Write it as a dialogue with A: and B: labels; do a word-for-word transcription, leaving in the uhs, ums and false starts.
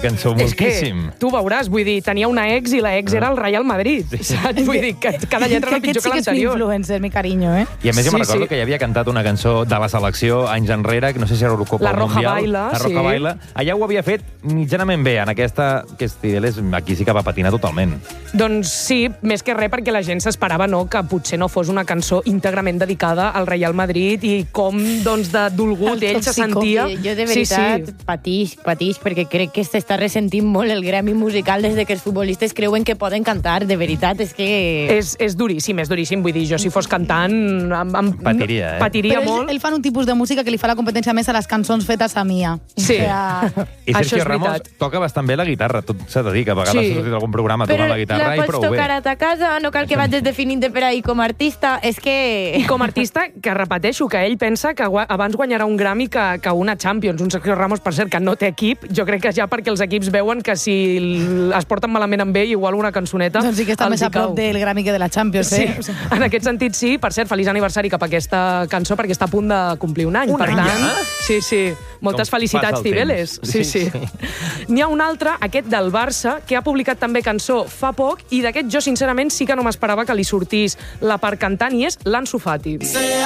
A: cançó
B: És que
A: moltíssim.
B: tu veuràs, vull dir, tenia una ex i la ex era el Real Madrid, saps? Vull dir, que cada lletra era pitjor que
C: Aquest sí que és un
B: l'anterior.
C: influencer, mi carinyo, eh?
A: I a més jo
B: Sí,
A: me'n recordo
B: sí.
A: que ja havia cantat una cançó de la selecció anys enrere, que no sé si era Eurocopa
B: La
A: o
B: Roja
A: Mundial.
B: Baila,
A: La Roja
B: sí.
A: Baila. Allà ho havia fet mitjanament bé, en aquesta... Aquest Cibeles aquí sí que va patinar totalment.
B: Doncs sí, més que res perquè la gent s'esperava no, que potser no fos una cançó íntegrament dedicada al Real Madrid i com doncs, de dolgut ell se sentia.
D: Jo de veritat
B: sí, sí.
D: patix, patix, perquè crec que s'està ressentint molt el gremi musical des de que els futbolistes creuen que poden cantar. De veritat, és que...
B: És, és duríssim, és duríssim. Vull dir, jo si fos cantant... Em, em,
A: Patiria, eh?
B: Patiria
C: Però
B: molt.
C: ell, ell fa un tipus de música que li fa la competència més a les cançons fetes a Mia.
B: Sí.
C: O sea,
A: I
B: Això
A: Sergio
B: és
A: Ramos
B: veritat.
A: toca bastant bé la guitarra, tot s'ha de dir, que a vegades
B: Sí.
A: s'ha sortit algun programa
D: Però
A: tocant la guitarra
D: la
A: i
D: pots
A: prou bé.
D: tocar a ta casa, no cal que vagis definint-te per ahí com a artista. És que...
B: I com a artista, que repeteixo, que ell pensa que gua- abans guanyarà un Grammy que, que una Champions. Un Sergio Ramos, per cert, que no té equip. Jo crec que ja perquè els equips veuen que si l- es porten malament amb ell, igual una cançoneta...
C: doncs sí que està
B: els
C: més
B: hi
C: a prop
B: cau.
C: del Grammy que de la Champions,
B: Sí,
C: eh?
B: en aquest sentit sí. Per cert, feliç aniversari cap a aquesta cançó, perquè està a punt de complir un any.
A: Un
B: per
A: any
B: tant,
A: ja?
B: sí, sí. Moltes
A: Com
B: felicitats,
A: passa el
B: Cibeles.
A: temps.
B: Sí,
A: Sí,
B: sí. N'hi ha un altre, aquest del Barça, que ha publicat també cançó fa poc, i d'aquest jo, sincerament, sí que no m'esperava que li sortís la part cantant, i és l'Ansu Fati.